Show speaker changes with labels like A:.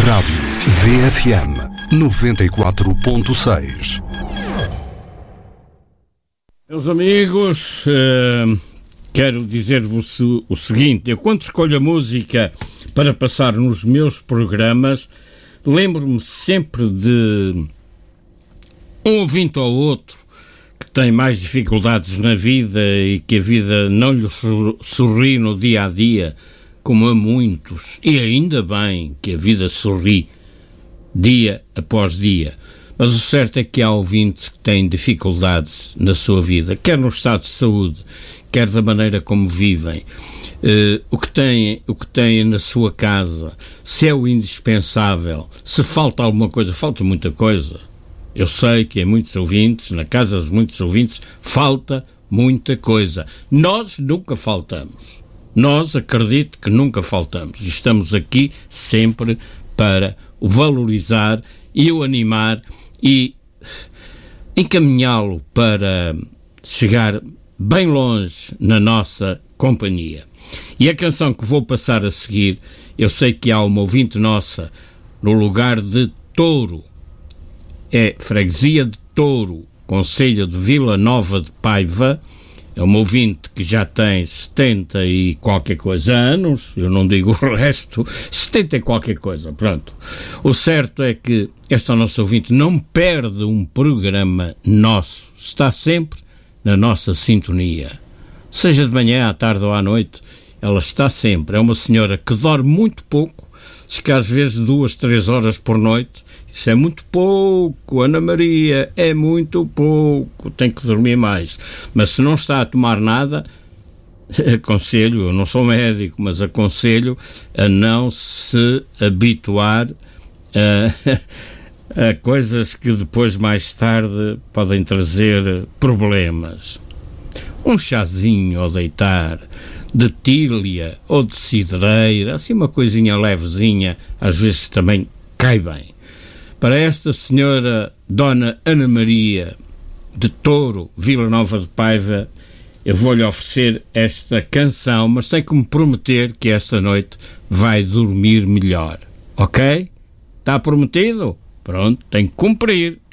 A: Rádio VFM 94.6.
B: Meus amigos, quero dizer-vos o seguinte: eu, quando escolho a música para passar nos meus programas, lembro-me sempre de um ouvinte ou outro que tem mais dificuldades na vida e que a vida não lhe sorri no dia a dia, como a muitos, e ainda bem que a vida sorri dia após dia. Mas o certo é que há ouvintes que têm dificuldades na sua vida, quer no estado de saúde, quer da maneira como vivem, o que têm na sua casa, se é o indispensável, se falta alguma coisa, falta muita coisa. Eu sei que em muitos ouvintes, na casa de muitos ouvintes, falta muita coisa. Nós nunca faltamos. Nós, acredito que nunca faltamos. Estamos aqui sempre para o valorizar e o animar e encaminhá-lo para chegar bem longe na nossa companhia. E a canção que vou passar a seguir, eu sei que há uma ouvinte nossa no lugar de Touro. É Freguesia de Touro, concelho de Vila Nova de Paiva. É uma ouvinte que já tem 70 e qualquer coisa anos, eu não digo o resto, 70 e qualquer coisa, pronto. O certo é que esta nossa ouvinte não perde um programa nosso, está sempre na nossa sintonia. Seja de manhã, à tarde ou à noite, ela está sempre. É uma senhora que dorme muito pouco, diz que às vezes 2, 3 horas por noite. Isso é muito pouco, Ana Maria, é muito pouco, tem que dormir mais. Mas se não está a tomar nada, aconselho, eu não sou médico, mas aconselho a não se habituar a coisas que depois, mais tarde, podem trazer problemas. Um chazinho ao deitar, de tília ou de cidreira, assim uma coisinha levezinha, às vezes também cai bem. Para esta senhora Dona Ana Maria de Touro, Vila Nova de Paiva, eu vou-lhe oferecer esta canção, mas tem que me prometer que esta noite vai dormir melhor. Ok? Está prometido? Pronto, tem que cumprir.